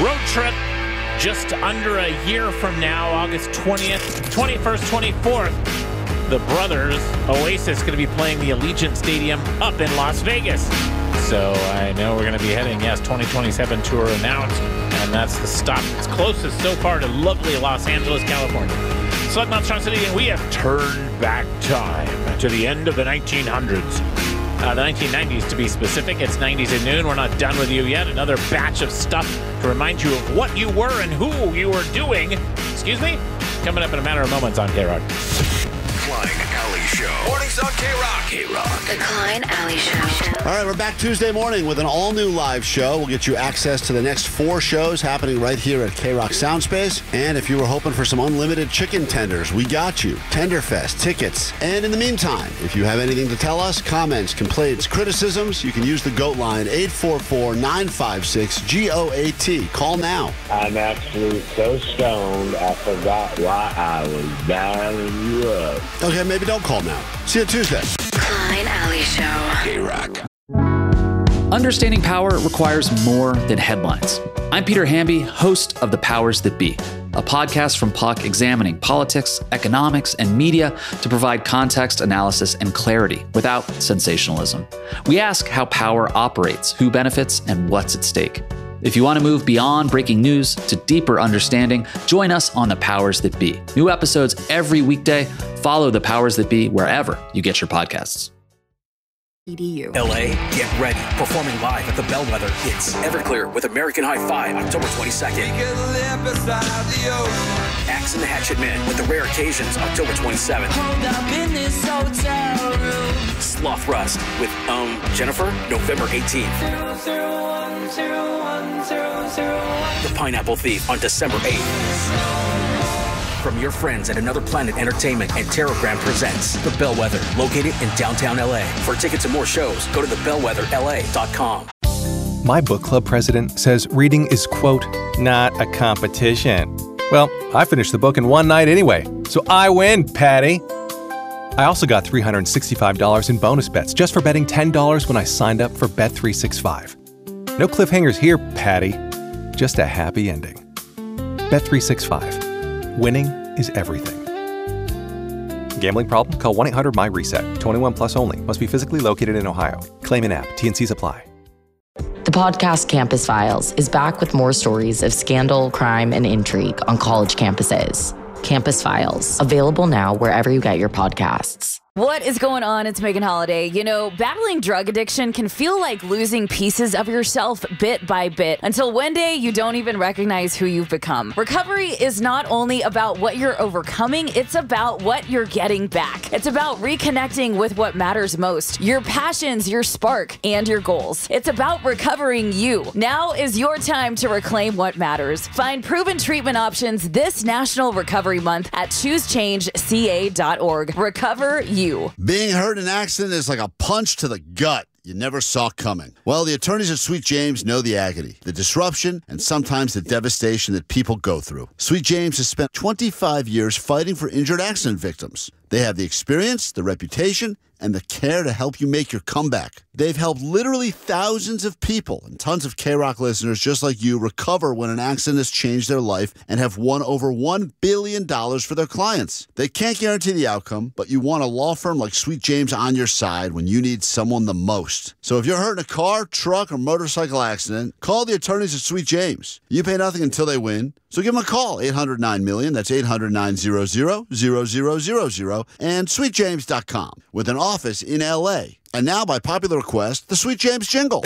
Road trip just under a year from now, August 20th, 21st, 24th. The Brothers, Oasis, going to be playing the Allegiant Stadium up in Las Vegas. So I know we're going to be heading, 2027 tour announced, and that's the stop. It's closest so far to lovely Los Angeles, California. Slugmouth Strong City, and we have turned back time to the end of the 1900s. The 1990s to be specific. It's 90s at noon. We're not done with you yet. Another batch of stuff to remind you of what you were and who you were doing. Excuse me? Coming up in a matter of moments on K-Rock. Klein Alley Show. Mornings on K-Rock. K-Rock. The Klein Alley Show. All right, we're back Tuesday morning with an all-new live show. We'll get you access to the next 4 shows happening right here at K-Rock Soundspace. And if you were hoping for some unlimited chicken tenders, we got you. Tenderfest, tickets. And in the meantime, if you have anything to tell us, comments, complaints, criticisms, you can use the GOAT line, 844-956-GOAT. Call now. I'm actually so stoned, I forgot why I was dialing you up. Okay, maybe don't call now. See you Tuesday. Klein Alley Show. K-Rock. Understanding power requires more than headlines. I'm Peter Hamby, host of The Powers That Be, a podcast from Puck examining politics, economics, and media to provide context, analysis, and clarity without sensationalism. We ask how power operates, who benefits, and what's at stake. If you want to move beyond breaking news to deeper understanding, join us on The Powers That Be. New episodes every weekday. Follow The Powers That Be wherever you get your podcasts. LA, get ready. Performing live at the Bellwether. It's Everclear with American Hi-Fi, October 22nd. Axe and the Hatchet Men with The Rare Occasions, October 27th. Sloth Rust with Jennifer, November 18th. The Pineapple Thief on December 8th. From your friends at Another Planet Entertainment and Terragram presents The Bellwether, located in downtown LA. For tickets and more shows, go to thebellwetherla.com. My book club president says reading is, quote, not a competition. Well, I finished the book in one night anyway, so I win, Patty. I also got $365 in bonus bets just for betting $10 when I signed up for Bet365. No cliffhangers here, Patty. Just a happy ending. Bet365. Winning is everything. Gambling problem? Call 1-800-MY-RESET. 21 plus only. Must be physically located in Ohio. Claim an app. T&Cs apply. The podcast Campus Files is back with more stories of scandal, crime, and intrigue on college campuses. Campus Files, available now wherever you get your podcasts. What is going on? It's Megan Holiday. You know, battling drug addiction can feel like losing pieces of yourself bit by bit until one day you don't even recognize who you've become. Recovery is not only about what you're overcoming, it's about what you're getting back. It's about reconnecting with what matters most, your passions, your spark, and your goals. It's about recovering you. Now is your time to reclaim what matters. Find proven treatment options this National Recovery Month at choosechangeca.org. Recover you. Being hurt in an accident is like a punch to the gut you never saw coming. Well, the attorneys at Sweet James know the agony, the disruption, and sometimes the devastation that people go through. Sweet James has spent 25 years fighting for injured accident victims. They have the experience, the reputation, and the care to help you make your comeback. They've helped literally thousands of people and tons of K-Rock listeners just like you recover when an accident has changed their life and have won over $1 billion for their clients. They can't guarantee the outcome, but you want a law firm like Sweet James on your side when you need someone the most. So if you're hurt in a car, truck, or motorcycle accident, call the attorneys at Sweet James. You pay nothing until they win. So give them a call, 800-9-MILLION, that's 800-900-0000, and sweetjames.com, with an office in L.A. And now, by popular request, the Sweet James jingle.